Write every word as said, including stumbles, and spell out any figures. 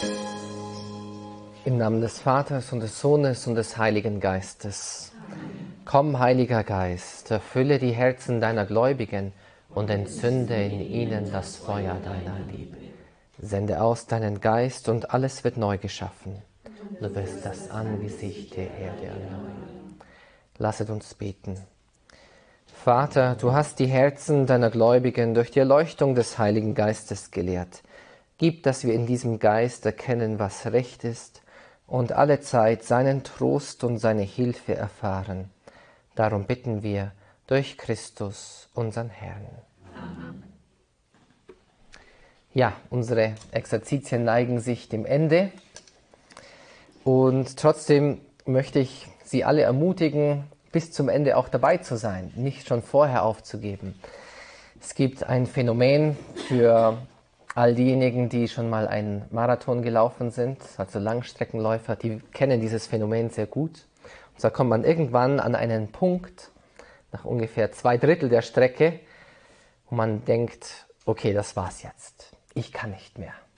Im Namen des Vaters und des Sohnes und des Heiligen Geistes. Komm, Heiliger Geist, erfülle die Herzen deiner Gläubigen und entzünde in ihnen das Feuer deiner Liebe. Sende aus deinen Geist und alles wird neu geschaffen. Du wirst das Angesicht der Erde erneuern. Lasset uns beten. Vater, du hast die Herzen deiner Gläubigen durch die Erleuchtung des Heiligen Geistes gelehrt. Gib, dass wir in diesem Geist erkennen, was recht ist und alle Zeit seinen Trost und seine Hilfe erfahren. Darum bitten wir durch Christus, unseren Herrn. Amen. Ja, unsere Exerzitien neigen sich dem Ende und trotzdem möchte ich Sie alle ermutigen, bis zum Ende auch dabei zu sein, nicht schon vorher aufzugeben. Es gibt ein Phänomen für all diejenigen, die schon mal einen Marathon gelaufen sind, also Langstreckenläufer, die kennen dieses Phänomen sehr gut. Und zwar kommt man irgendwann an einen Punkt, nach ungefähr zwei Drittel der Strecke, wo man denkt, okay, das war's jetzt, ich kann nicht mehr.